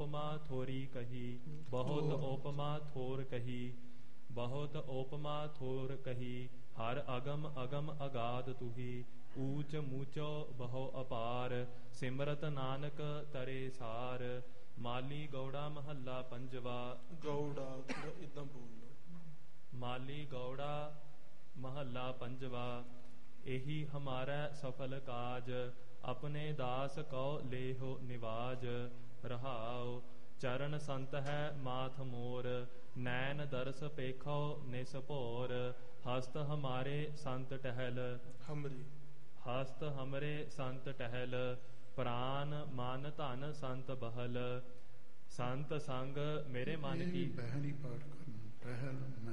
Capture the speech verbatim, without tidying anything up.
ओपमा थोरी कही, बहुत ओपमा थोर कही, बहुत ओपमा थोर कही। हर अगम अगम अगाध तुही, ऊच मूचो बहु अपार। सिमरत नानक तरे सार, माली गौड़ा महला पंजवा। गौड़ा थोड़ा इतना बोल लो। माली गौड़ा महला पंजवा। एही हमारा सफल काज, अपने दास कौ लेहो निवाज। रहाओ चरण संत है माथ मोर, नैन दरस पेखो निसपोर। हस्त हमारे संत टहल, हमरे हस्त हमरे संत टहल। प्राण मन धन संत बहल, संत संग मेरे मन की। बहनी पाठ करना टहल।